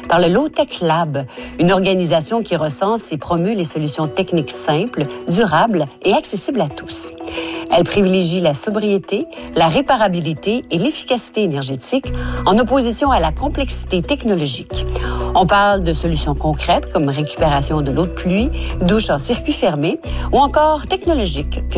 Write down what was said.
par le Low Tech Lab, une organisation qui recense et promeut les solutions techniques simples, durables et accessibles à tous. Elle privilégie la sobriété, la réparabilité et l'efficacité énergétique en opposition à la complexité technologique. On parle de solutions concrètes comme récupération de l'eau de pluie, douche en circuit fermé ou encore technologiques